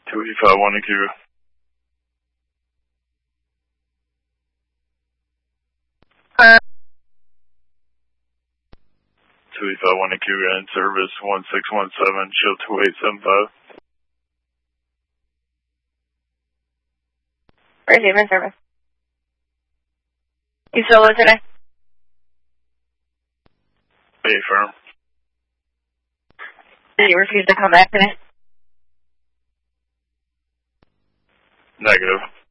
2851 Acura. 2851 Acura in service 1617, show 2875. Where's your in service? You solo today? Hey, firm. Did you refuse to come back today? Negative.